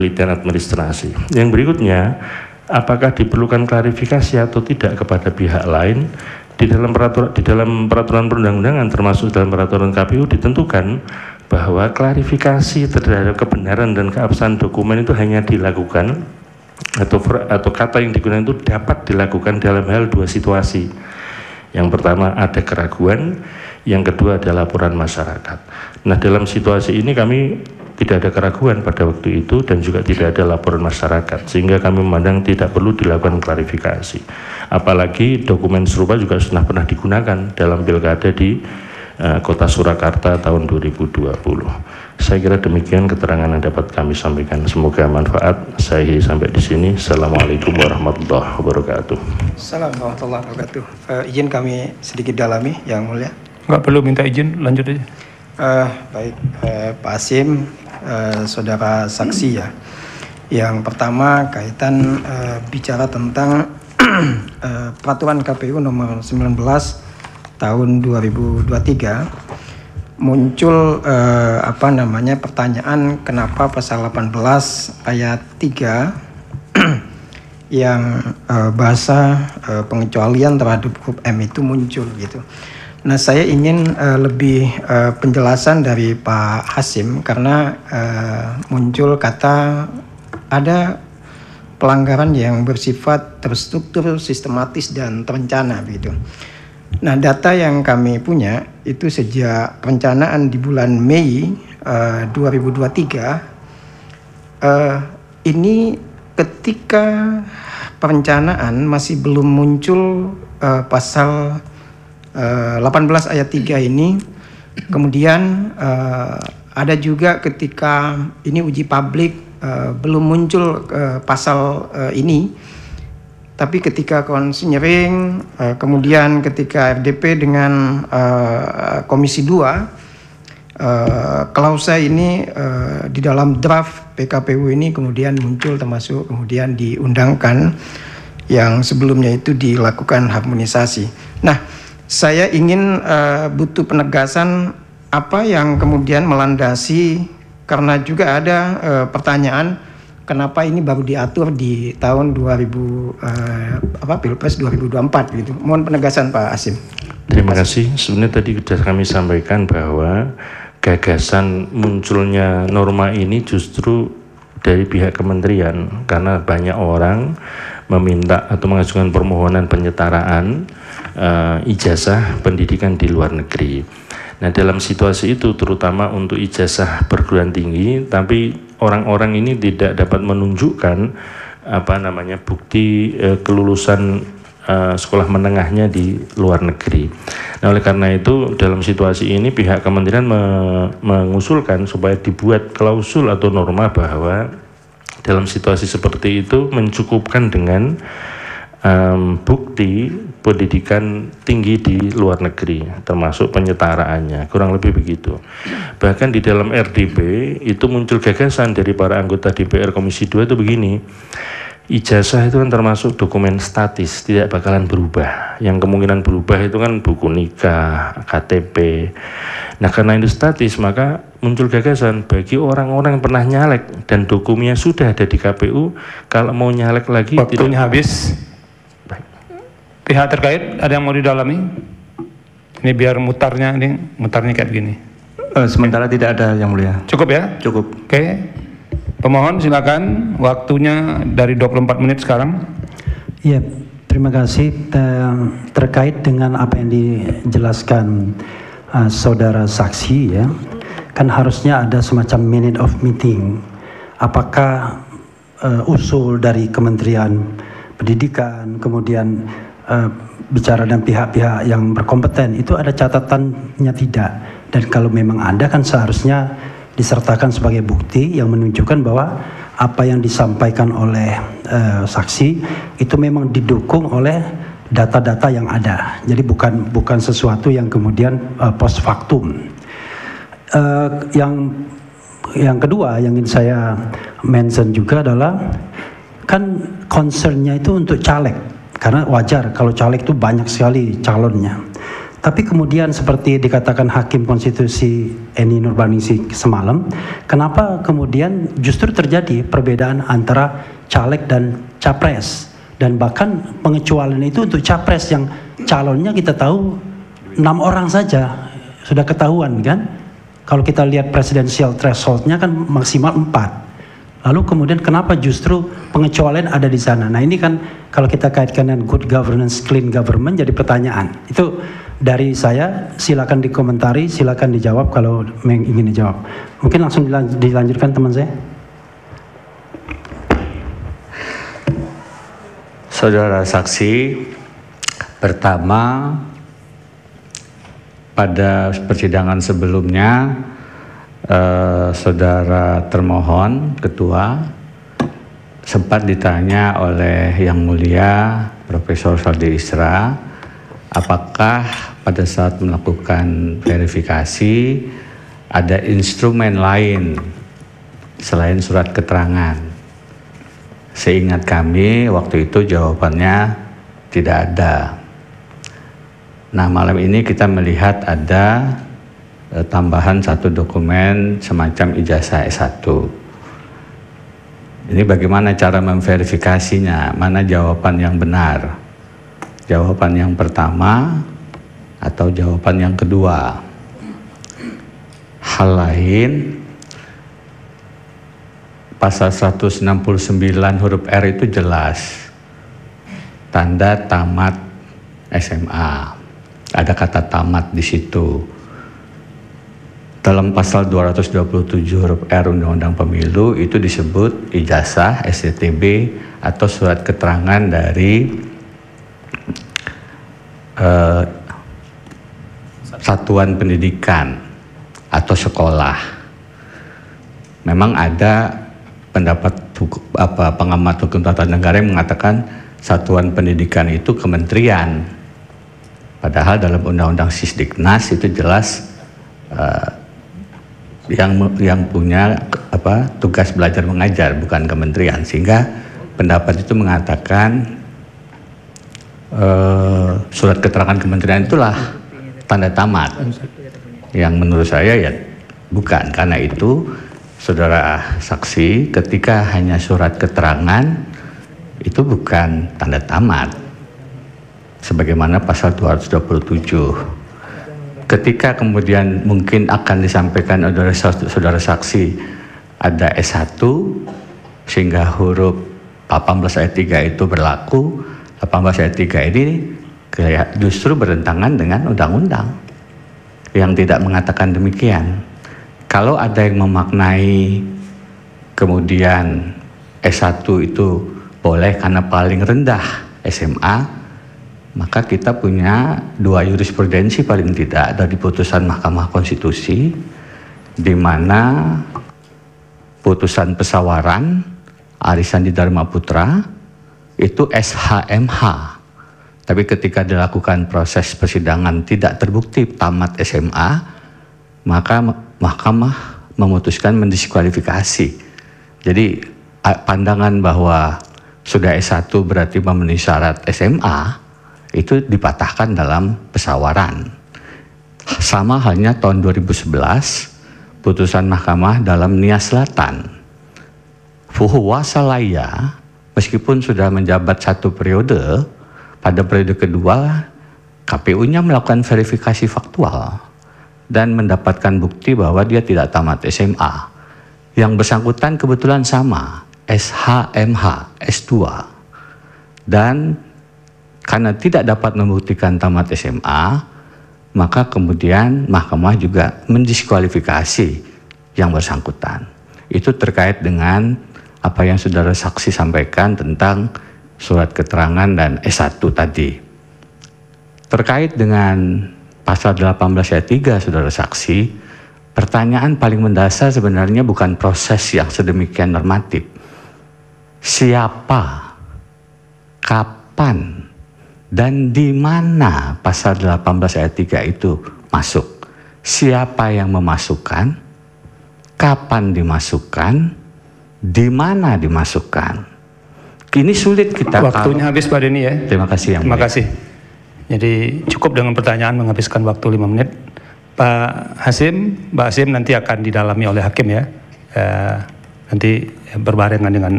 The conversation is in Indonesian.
penelitian administrasi. Yang berikutnya, apakah diperlukan klarifikasi atau tidak kepada pihak lain di dalam peraturan perundang-undangan termasuk dalam peraturan KPU ditentukan bahwa klarifikasi terhadap kebenaran dan keabsahan dokumen itu hanya dilakukan atau kata yang digunakan itu dapat dilakukan dalam hal dua situasi. Yang pertama ada keraguan, yang kedua adalah laporan masyarakat. Nah, dalam situasi ini kami tidak ada keraguan pada waktu itu dan juga tidak ada laporan masyarakat, sehingga kami memandang tidak perlu dilakukan klarifikasi. Apalagi dokumen serupa juga sudah pernah digunakan dalam pilkada di Kota Surakarta tahun 2020. Saya kira demikian keterangan yang dapat kami sampaikan. Semoga manfaat. Saya sampai di sini. Assalamualaikum warahmatullahi wabarakatuh. Assalamualaikum warahmatullahi wabarakatuh. Izin kami sedikit dalami, Yang Mulia. Nggak perlu minta izin, lanjut aja. Baik, Pak Hasim, saudara saksi ya. Yang pertama kaitan bicara tentang peraturan KPU nomor 19 tahun 2023 muncul pertanyaan kenapa pasal 18 ayat 3 yang bahasa pengecualian terhadap huruf M itu muncul gitu. Nah, saya ingin lebih penjelasan dari Pak Hasim karena muncul kata ada pelanggaran yang bersifat terstruktur, sistematis dan terencana begitu. Nah, data yang kami punya itu sejak perencanaan di bulan Mei 2023 ini ketika perencanaan masih belum muncul pasal 18 ayat 3 ini, kemudian ada juga ketika ini uji publik belum muncul pasal ini, tapi ketika konseling, kemudian ketika RDP dengan Komisi 2, klausa ini di dalam draft PKPU ini kemudian muncul termasuk kemudian diundangkan yang sebelumnya itu dilakukan harmonisasi. Nah, saya ingin butuh penegasan apa yang kemudian melandasi, karena juga ada pertanyaan kenapa ini baru diatur di tahun Pilpres 2024 gitu. Mohon penegasan Pak Hasim. Terima kasih. Sebenarnya tadi sudah kami sampaikan bahwa gagasan munculnya norma ini justru dari pihak kementerian karena banyak orang meminta atau mengajukan permohonan penyetaraan ijazah pendidikan di luar negeri. Nah, dalam situasi itu terutama untuk ijazah perguruan tinggi, tapi orang-orang ini tidak dapat menunjukkan bukti kelulusan sekolah menengahnya di luar negeri. Nah, oleh karena itu dalam situasi ini pihak kementerian mengusulkan supaya dibuat klausul atau norma bahwa dalam situasi seperti itu mencukupkan dengan bukti pendidikan tinggi di luar negeri termasuk penyetaraannya, kurang lebih begitu. Bahkan di dalam RDP itu muncul gagasan dari para anggota DPR Komisi 2 itu begini, ijazah itu kan termasuk dokumen statis, tidak bakalan berubah. Yang kemungkinan berubah itu kan buku nikah, KTP. Nah, karena itu statis, maka muncul gagasan bagi orang-orang yang pernah nyalek dan dokumennya sudah ada di KPU, kalau mau nyalek lagi waktunya habis. Pihak terkait ada yang mau didalami? Ini biar mutarnya kayak begini. Sementara tidak ada, Yang Mulia. Cukup ya? Cukup. Oke. Pemohon silakan, waktunya dari 24 menit sekarang. Iya, terima kasih. Terkait dengan apa yang dijelaskan saudara saksi ya, kan harusnya ada semacam minute of meeting. Apakah usul dari Kementerian Pendidikan, kemudian bicara dengan pihak-pihak yang berkompeten, itu ada catatannya tidak? Dan kalau memang ada, kan seharusnya disertakan sebagai bukti yang menunjukkan bahwa apa yang disampaikan oleh saksi itu memang didukung oleh data-data yang ada. Jadi bukan sesuatu yang kemudian post factum. Yang kedua yang ingin saya mention juga adalah kan concernnya itu untuk caleg, karena wajar kalau caleg itu banyak sekali calonnya. Tapi kemudian seperti dikatakan Hakim Konstitusi Eni Nurbaningsih semalam, kenapa kemudian justru terjadi perbedaan antara caleg dan capres? Dan bahkan pengecualian itu untuk capres yang calonnya kita tahu 6 orang saja, sudah ketahuan kan? Kalau kita lihat presidensial threshold-nya kan maksimal 4. Lalu kemudian kenapa justru pengecualian ada di sana? Nah ini kan kalau kita kaitkan dengan good governance, clean government jadi pertanyaan. Itu dari saya, silakan dikomentari, silakan dijawab kalau ingin dijawab. Mungkin langsung dilanjutkan teman saya. Saudara saksi, pertama pada persidangan sebelumnya saudara termohon ketua sempat ditanya oleh Yang Mulia Profesor Saldi Isra, apakah pada saat melakukan verifikasi ada instrumen lain selain surat keterangan. Seingat kami waktu itu jawabannya tidak ada. Nah, malam ini kita melihat ada tambahan satu dokumen semacam ijazah S1. Ini bagaimana cara memverifikasinya, mana jawaban yang benar, jawaban yang pertama atau jawaban yang kedua. Hal lain, pasal 169 huruf R itu jelas, tanda tamat SMA, ada kata tamat di situ. Dalam pasal 227 huruf R Undang-Undang Pemilu itu disebut ijazah, STTB atau surat keterangan dari satuan pendidikan atau sekolah. Memang ada pendapat pengamat hukum tata negara yang mengatakan satuan pendidikan itu kementerian. Padahal dalam Undang-Undang Sisdiknas itu jelas yang punya tugas belajar mengajar, bukan kementerian, sehingga pendapat itu mengatakan surat keterangan kementerian itulah tanda tamat, yang menurut saya ya bukan. Karena itu saudara saksi, ketika hanya surat keterangan itu bukan tanda tamat sebagaimana pasal 227. Ketika kemudian mungkin akan disampaikan oleh saudara saksi ada S1 sehingga huruf 18 ayat 3 itu berlaku, 18 ayat 3 ini justru bertentangan dengan undang-undang yang tidak mengatakan demikian. Kalau ada yang memaknai kemudian S1 itu boleh karena paling rendah SMA, maka kita punya dua jurisprudensi paling tidak dari putusan Mahkamah Konstitusi, di mana putusan Pesawaran Arisandi Dharma Putra itu SHMH, tapi ketika dilakukan proses persidangan tidak terbukti tamat SMA, maka Mahkamah memutuskan mendiskualifikasi. Jadi pandangan bahwa sudah S1 berarti memenuhi syarat SMA itu dipatahkan dalam Pesawaran. Sama halnya tahun 2011 putusan Mahkamah dalam Nia Selatan. Fuhu Wasalaya meskipun sudah menjabat 1 periode, pada periode kedua KPU-nya melakukan verifikasi faktual dan mendapatkan bukti bahwa dia tidak tamat SMA. Yang bersangkutan kebetulan sama, SHMH, S2. Dan karena tidak dapat membuktikan tamat SMA, maka kemudian Mahkamah juga mendiskualifikasi yang bersangkutan. Itu terkait dengan apa yang saudara saksi sampaikan tentang surat keterangan dan S1 tadi. Terkait dengan pasal 18 ayat 3 saudara saksi, pertanyaan paling mendasar sebenarnya bukan proses yang sedemikian normatif. Siapa, kapan, dan di mana pasal 18 ayat 3 itu masuk? Siapa yang memasukkan? Kapan dimasukkan? Di mana dimasukkan? Ini sulit kita. Waktunya habis Pak Denny ya. Terima kasih yang Terima kasih. Jadi cukup dengan pertanyaan menghabiskan waktu 5 menit. Pak Hasim, Mbak Hasim nanti akan didalami oleh hakim ya. Nanti berbarengan dengan